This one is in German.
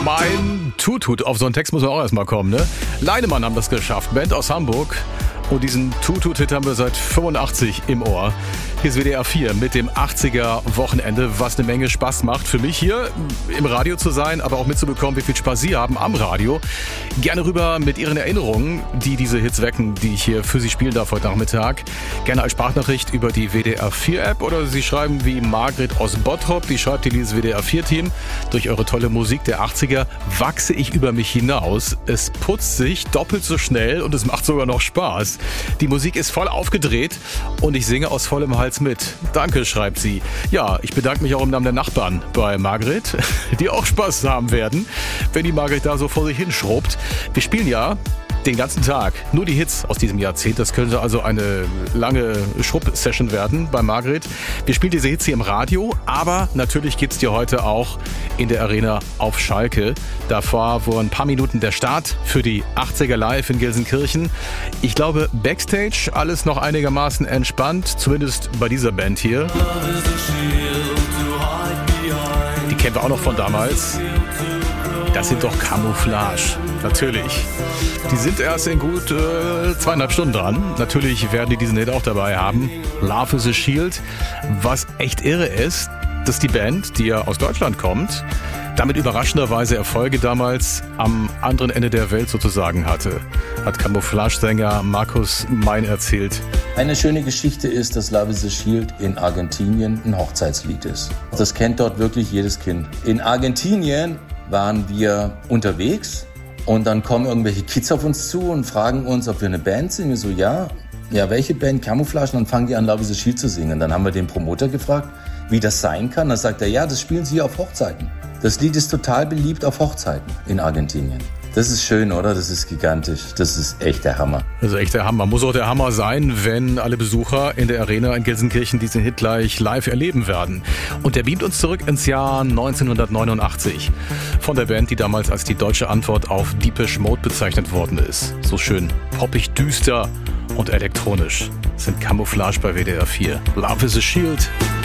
Mein Tutut, auf so einen Text muss man auch erstmal kommen, ne? Leinemann haben das geschafft, Band aus Hamburg. Und diesen Tutut-Hit haben wir seit 85 im Ohr. Hier ist WDR 4 mit dem 80er-Wochenende, was eine Menge Spaß macht. Für mich hier im Radio zu sein, aber auch mitzubekommen, wie viel Spaß Sie haben am Radio. Gerne rüber mit Ihren Erinnerungen, die diese Hits wecken, die ich hier für Sie spielen darf heute Nachmittag. Gerne als Sprachnachricht über die WDR 4-App oder Sie schreiben wie Margret aus Bottrop, die schreibt hier dieses WDR 4-Team. Durch eure tolle Musik der 80er wachse ich über mich hinaus. Es putzt sich doppelt so schnell und es macht sogar noch Spaß. Die Musik ist voll aufgedreht und ich singe aus vollem Hals mit. Danke, schreibt sie. Ja, ich bedanke mich auch im Namen der Nachbarn bei Margret, die auch Spaß haben werden, wenn die Margret da so vor sich hinschrubbt. Wir spielen ja den ganzen Tag nur die Hits aus diesem Jahrzehnt. Das könnte also eine lange Schrubb-Session werden bei Margret. Wir spielen diese Hits hier im Radio, aber natürlich gibt's die heute auch in der Arena auf Schalke. Da war vor ein paar Minuten der Start für die 80er Live in Gelsenkirchen. Ich glaube, Backstage alles noch einigermaßen entspannt, zumindest bei dieser Band hier. Die kennen wir auch noch von damals. Das sind doch Camouflage. Natürlich. Die sind erst in gut 2,5 Stunden dran. Natürlich werden die diesen Hit auch dabei haben. Love is a Shield. Was echt irre ist, dass die Band, die ja aus Deutschland kommt, damit überraschenderweise Erfolge damals am anderen Ende der Welt sozusagen hatte. Hat Camouflage-Sänger Markus Mein erzählt. Eine schöne Geschichte ist, dass Love is a Shield in Argentinien ein Hochzeitslied ist. Das kennt dort wirklich jedes Kind. In Argentinien waren wir unterwegs und dann kommen irgendwelche Kids auf uns zu und fragen uns, ob wir eine Band sind. Wir so, ja, welche Band? Camouflage. Und dann fangen die an, Love is a Shield zu singen. Dann haben wir den Promoter gefragt, wie das sein kann. Dann sagt er, ja, das spielen sie auf Hochzeiten. Das Lied ist total beliebt auf Hochzeiten in Argentinien. Das ist schön, oder? Das ist gigantisch. Das ist echt der Hammer. Das ist echt der Hammer. Muss auch der Hammer sein, wenn alle Besucher in der Arena in Gelsenkirchen diesen Hit gleich live erleben werden. Und der beamt uns zurück ins Jahr 1989. Von der Band, die damals als die deutsche Antwort auf Depeche Mode bezeichnet worden ist. So schön poppig, düster und elektronisch. Das sind Camouflage bei WDR 4. Love is a Shield.